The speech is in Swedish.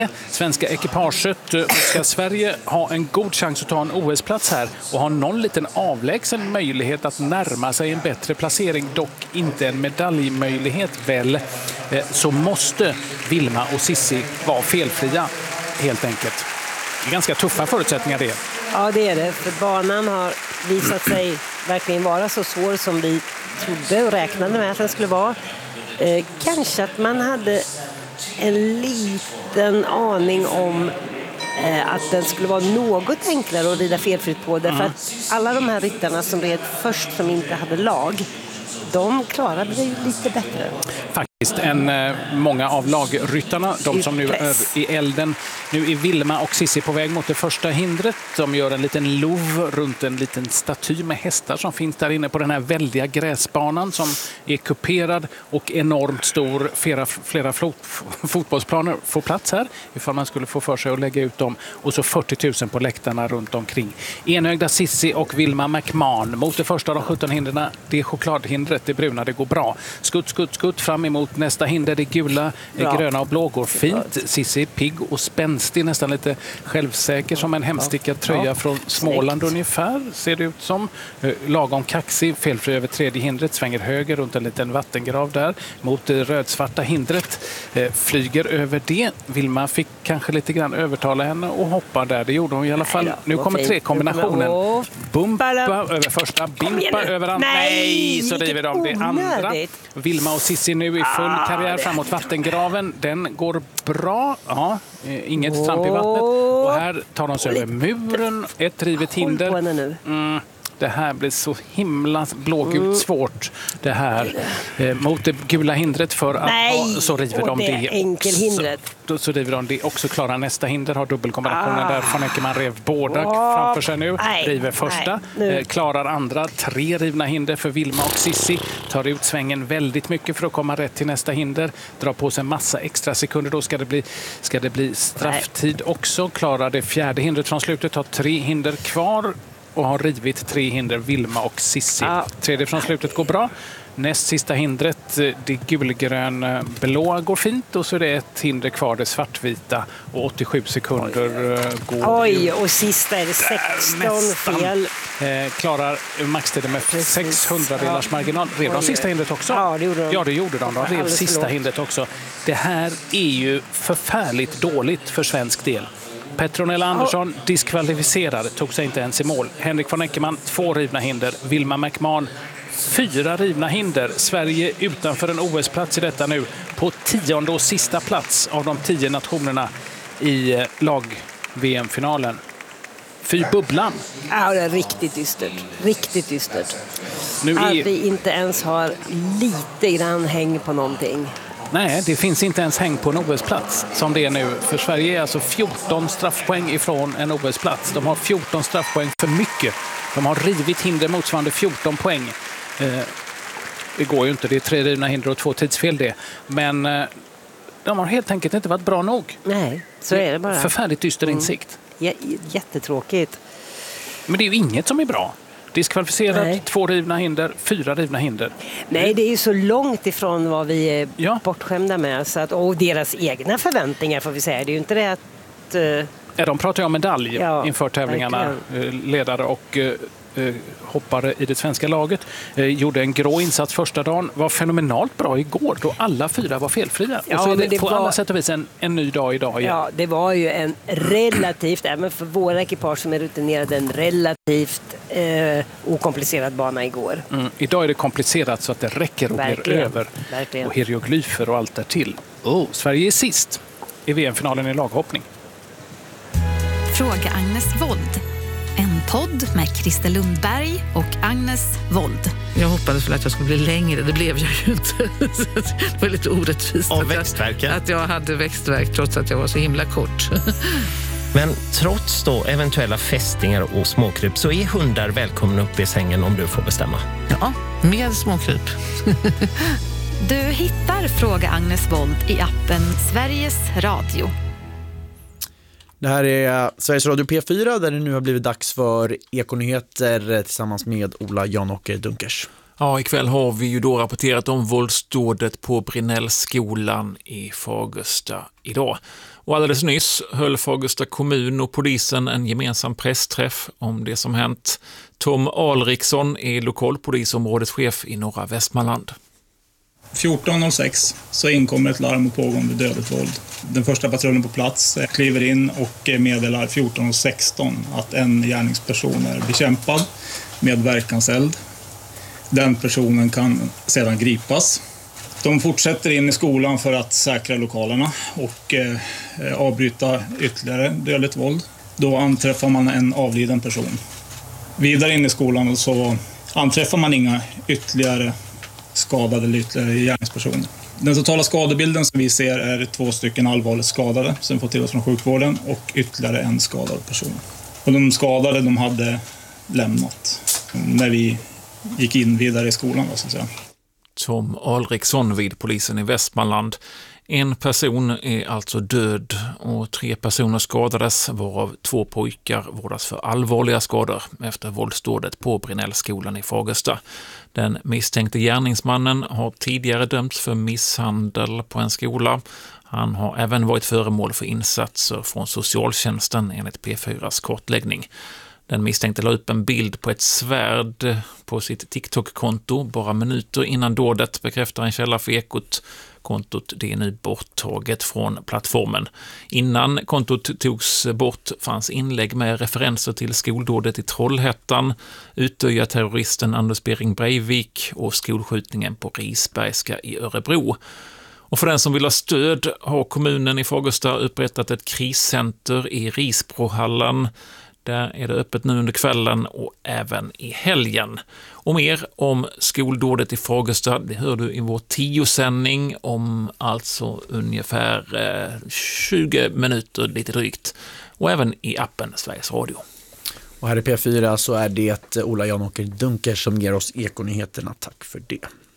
Svenska ekipaget. Ska Sverige ha en god chans att ta en OS-plats här och ha någon liten avlägsen möjlighet att närma sig en bättre placering, dock inte en medaljmöjlighet väl, så måste Vilma och Sissi vara felfria helt enkelt. Det är ganska tuffa förutsättningar det. Ja, det är det. För banan har visat sig verkligen vara så svår som vi trodde och räknade med att den skulle vara. Kanske att man hade en liten aning om att den skulle vara något enklare att rida felfritt på. Därför att alla de här ryttarna som red först som inte hade lag, de klarade det ju lite bättre. Faktiskt än många av lagryttarna, de som nu är i elden. Nu är Vilma och Sissi på väg mot det första hindret. De gör en liten lov runt en liten staty med hästar som finns där inne på den här väldiga gräsbanan som är kuperad och enormt stor. Flera fotbollsplaner får plats här ifall man skulle få för sig att lägga ut dem. Och så 40 000 på läktarna runt omkring. Enögda Sissi och Vilma McMahon mot det första av de 17 hindren. Det är chokladhindret, det bruna, det går bra. Skutt fram emot nästa hinder, det gula, gröna och blå går fint. Sissi är pigg och spänstig, nästan lite självsäker som en hemstickad tröja från Småland ungefär, ser det ut som. Lagom kaxig, felfri över tredje hindret, svänger höger runt en liten vattengrav där mot det rödsvarta hindret. Flyger över det. Vilma fick kanske lite grann övertala henne och hoppar där. Det gjorde hon i alla fall. Nu kommer trekombinationen. Bumpa över första, bimpa över andra. Nej, så river de det andra. Vilma och Sissi nu i full karriär framåt vattengraven. Den går bra. Ja, inget tramp i vattnet. Och här tar de sig över muren. Ett rivet hinder. Det här blir så himla blågult svårt. Det här mot det gula hindret för att så river de det. Enkelhindret. Så river de det också. Klarar nästa hinder, har dubbelkombinationen där. Van Eckermann rev båda framför sig nu. River första. Klarar andra. 3 rivna hinder för Vilma och Sissi. Tar ut svängen väldigt mycket för att komma rätt till nästa hinder. Drar på sig en massa extra sekunder. Då ska det bli strafftid också. Klarar det fjärde hindret från slutet. Har 3 hinder kvar. Och har rivit 3 hinder, Vilma och Sissi. Tredje från slutet går bra. Näst sista hindret, det gulgrön blåa går fint. Och så är det ett hinder kvar, det svartvita. Och 87 sekunder går. Oj, och sista är det 16 fel. Klarar maxtiden med 600 delars marginal. Rev de sista hindret också? Ja, det gjorde de. Ja, det gjorde de. De rev sista hindret också. Det här är ju förfärligt dåligt för svensk del. Petronella Andersson diskvalificerad, tog sig inte ens i mål. Henrik van Eckermann 2 rivna hinder. Vilma McMahon 4 rivna hinder. Sverige utanför en OS-plats i detta nu. På 10:e och sista plats av de 10 nationerna i lag-VM-finalen. Fy bubblan. Ja, det är riktigt dystert. Riktigt dystert. Nu att vi inte ens har lite grann häng på någonting. Nej, det finns inte ens häng på en OS-plats som det är nu. För Sverige är alltså 14 straffpoäng ifrån en OS-plats. De har 14 straffpoäng för mycket. De har rivit hinder motsvarande 14 poäng. Det går ju inte, det är 3 rivna hinder och 2 tidsfel det. Men de har helt enkelt inte varit bra nog. Nej, så är det bara. Förfärligt dyster insikt. Jättetråkigt. Men det är ju inget som är bra. Diskvalificerad, 2 rivna hinder, 4 rivna hinder. Nej, det är ju så långt ifrån vad vi är bortskämda med. Så att, och deras egna förväntningar får vi säga. Det är ju inte det att... de pratar ju om medalj inför tävlingarna. Ledare och hoppare i det svenska laget. Gjorde en grå insats första dagen. Var fenomenalt bra igår då alla 4 var felfria. Ja, och så är det på var... alla sätt och vis en ny dag idag igen. Ja, det var ju en relativt, även för våra ekipage som är rutinerade, en relativt okomplicerad bana igår. Idag är det komplicerat så att det räcker och blir över. Verkligen. Och hieroglyfer och allt där till. Sverige är sist i VM-finalen i laghoppning. Fråga Agnes Wold. En podd med Christer Lundberg och Agnes Wold. Jag hoppades väl att jag skulle bli längre. Det blev jag ju inte. Det var lite orättvist att jag hade växtvärk trots att jag var så himla kort. Men trots då eventuella fästingar och småkryp så är hundar välkomna upp i sängen om du får bestämma. Ja, med småkryp. Du hittar Fråga Agnes Wold i appen Sveriges Radio. Det här är Sveriges Radio P4 där det nu har blivit dags för Ekonyheter tillsammans med Ola Jan-Åke Dunkers. Ja, ikväll har vi ju då rapporterat om våldsdådet på Brinellskolan i Fagersta idag. Och alldeles nyss höll Fagersta kommun och polisen en gemensam pressträff om det som hänt. Tom Alriksson är lokalpolisområdeschef i norra Västmanland. 14.06 så inkommer ett larm om pågående dödligt våld. Den första patrullen på plats kliver in och meddelar 14.16 att en gärningsperson är bekämpad med verkanseld. Den personen kan sedan gripas. De fortsätter in i skolan för att säkra lokalerna och avbryta ytterligare dödligt våld. Då anträffar man en avliden person. Vidare in i skolan så anträffar man inga ytterligare skadade eller ytterligare gärningspersoner. Den totala skadebilden som vi ser är 2 stycken allvarligt skadade som får till oss från sjukvården och ytterligare en skadad person. Och de skadade de hade lämnat när vi gick in vidare i skolan. Så att säga. Tom Alriksson vid polisen i Västmanland. En person är alltså död och 3 personer skadades, varav 2 pojkar vårdas för allvarliga skador efter våldsdådet på Brinellskolan i Fagersta. Den misstänkte gärningsmannen har tidigare dömts för misshandel på en skola. Han har även varit föremål för insatser från socialtjänsten enligt P4s kartläggning. Den misstänkte la upp en bild på ett svärd på sitt TikTok-konto bara minuter innan dådet, bekräftar en källa för Ekot. Kontot det är nu borttaget från plattformen. Innan kontot togs bort fanns inlägg med referenser till skoldådet i Trollhättan, Utöja-terroristen Anders Behring Breivik och skolskjutningen på Risbergska i Örebro. Och för den som vill ha stöd har kommunen i Fagersta upprättat ett kriscenter i Risbrohallen. Där är det öppet nu under kvällen och även i helgen. Och mer om skoldådet i Fagersta, det hör du i vår 10-sändning om alltså ungefär 20 minuter lite drygt. Och även i appen Sveriges Radio. Och här i P4 så är det Ola Janåker Dunker som ger oss Ekonyheterna. Tack för det.